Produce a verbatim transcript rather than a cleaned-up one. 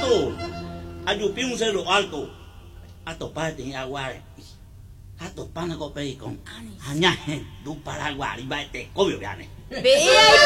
alto. Ayupi un celo alto. A topar de agua. A topar con pedicón. Añaje, du paraguay, va este cobio, viane.